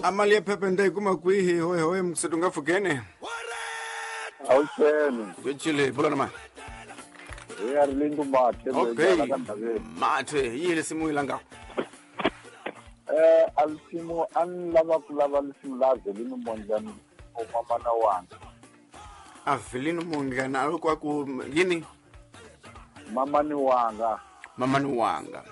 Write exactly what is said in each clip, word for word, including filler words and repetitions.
Amali ya pepe ndai kuma kuihi hoe hoe mkisetunga fukene. Awuseni. Jechile bula nama. Eh Arlindo Mate. Okay. Mate yile simu ilanga. Eh alsimu an lava kulava alsimu laze lino monjani o mama na wanga. Avelino mungana alikuwa ku yini? Mama ni wanga. Mama ni wanga.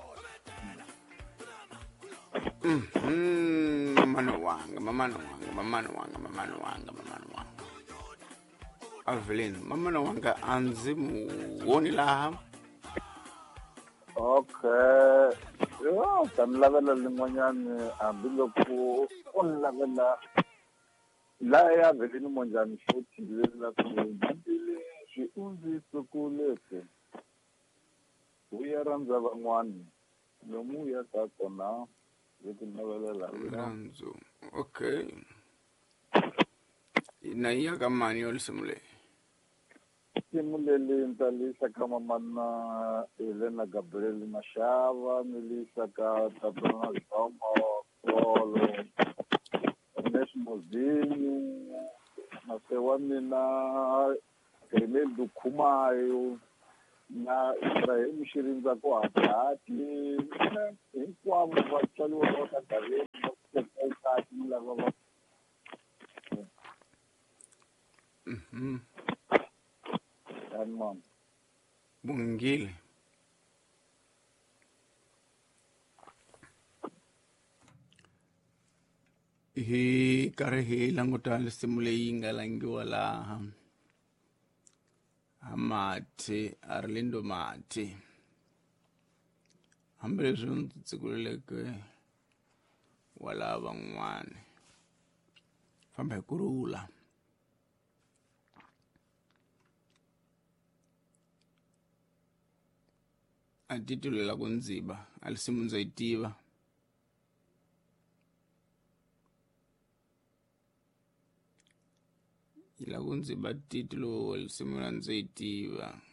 Mm, mm, mama ni wanga, mama ni wanga, mama ni wanga, mama ni wanga, mama ni wanga. Avelino, mama ni wanga anzimu woni laha. Okay. Yo, kan lavela lingonyani ambilo ku on lavela la ya velino monjani futhi lela ku ndile shi unzi sokulete. Uyaranza van'wani lomu ya ta kona leti navelela Ranzo. Okay. Na iya kama ni olisimule. simulele ntalisa kama mana Elena Gabriel Mashava nilisa ka Tabrana Zoma Solo Ernest Mozini masewa mina Kermel Dukumayo na Ibrahim Shirinza kwa hati kwa mwachali wa wakatare kwa hati la baba. Mhm. Mom. Bungile. Hi kare langota simule inga langi wala amate Arlindo Mate. Hambele zuntu tsikuleleke wala bangwane. Fambe kurula. Atitulela kunziba alisimu nzoyitiva ila kunziba titulo alisimu nzoyitiva